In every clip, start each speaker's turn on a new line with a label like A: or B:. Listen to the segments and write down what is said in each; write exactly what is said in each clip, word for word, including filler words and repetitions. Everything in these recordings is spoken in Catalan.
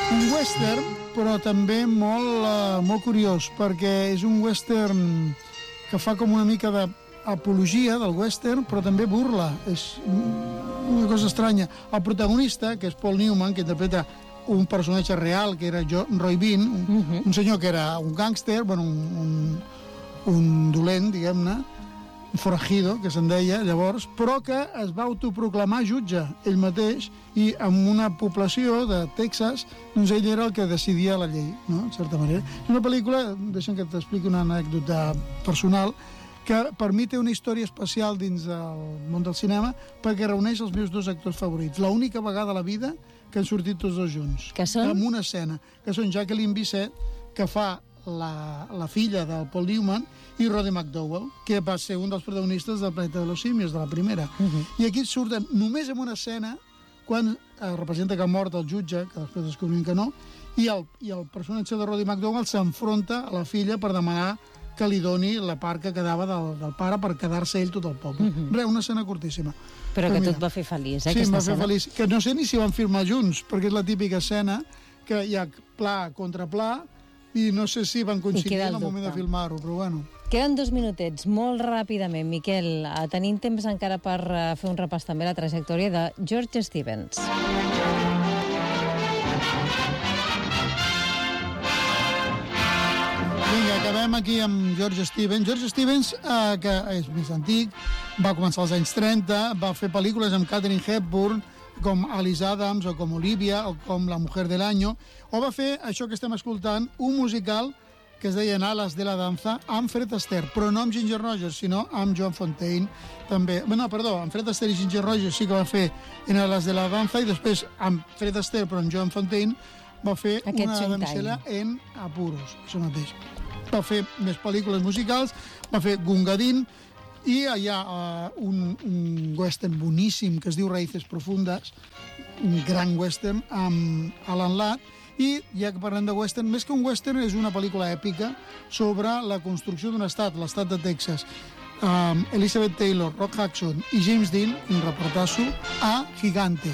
A: Un western, però també molt, uh, molt curiós, perquè és un western que fa com una mica d'apologia del western, però també burla. És una cosa estranya. El protagonista, que és Paul Newman, que interpreta un personatge real, que era John Roy Bean, un, uh-huh. un senyor que era un gàngster, bueno, un, un, un dolent, diguem-ne, un forajido, que se'n deia llavors, però que es va autoproclamar jutge ell mateix, i en una població de Texas, doncs ell era el que decidia la llei, no?, en certa manera. És una pel·lícula, deixa'm que t'expliqui una anècdota personal, que per mi té una història especial dins del món del cinema, perquè reuneix els meus dos actors favorits. L'única vegada a la vida que han sortit tots dos junts.
B: Que són?
A: En una escena, que són Jacqueline Bisset, que fa la, la filla del Paul Newman, i Roddy McDowall, que va ser un dels protagonistes del Planeta de los Simios, de la primera. Uh-huh. I aquí surten només en una escena, quan eh, representa que ha mort el jutge, que després descobrim que no, i el, i el personatge de Roddy McDowall s'enfronta a la filla per demanar que li doni la part que quedava del, del pare per quedar-se ell tot el poble. Uh-huh. Res, una escena curtíssima.
B: Però, Però que mira, tot va fer feliç, eh,
A: sí,
B: aquesta
A: va fer
B: escena.
A: feliç. Que no sé ni si van filmar junts, perquè és la típica escena que hi ha pla contra pla, i no sé si van coincidir en el moment de filmar-ho, però bueno.
B: Queden dos minutets, molt ràpidament, Miquel. Tenim temps encara per fer un repàs també a la trajectòria de George Stevens.
A: Vinga, acabem aquí amb George Stevens. George Stevens, eh, que és més antic, va començar als anys trenta, va fer pel·lícules amb Katharine Hepburn, com Alice Adams, o com Olivia, o com La mujer del año, o va fer això que estem escoltant, un musical que es deia Alas de la danza, amb Fred Astaire, però no amb Ginger Rogers, sinó amb Joan Fontaine, també. No, perdó, amb Fred Astaire i Ginger Rogers sí que va fer en Alas de la danza, i després amb Fred Astaire, però amb Joan Fontaine, va fer
B: Aquest
A: Una damisela en apuros, això mateix. Va fer més pel·lícules musicals, va fer Gungadin, i hi ha uh, un, un western boníssim que es diu Raíces Profundas, un gran western amb Alan Ladd, i ja que parlem de western, més que un western és una pel·lícula èpica sobre la construcció d'un estat, l'estat de Texas. Um, Elizabeth Taylor, Rock Hudson i James Dean, un reportasso a Gigante.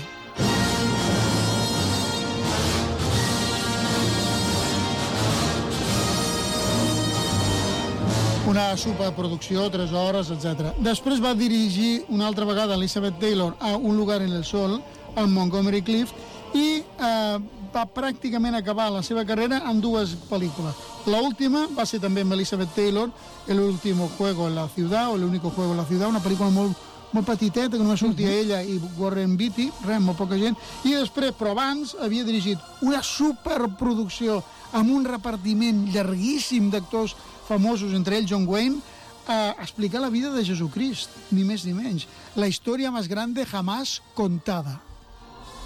A: Una superproducció, tres hores, etcètera. Després va dirigir una altra vegada Elizabeth Taylor a Un lugar en el sol, al Montgomery Clift, i eh, va pràcticament acabar la seva carrera amb dues pel·lícules. L'última va ser també amb Elizabeth Taylor, El último juego en la ciudad, o El único juego en la ciudad, una pel·lícula molt, molt petiteta, que només sortia uh-huh. ella i Warren Beatty, res, molt poca gent, i després, però abans, havia dirigit una superproducció amb un repartiment llarguíssim d'actors famosos, entre ells John Wayne, a explicar la vida de Jesucrist, ni més ni menys. La història més grande jamás contada.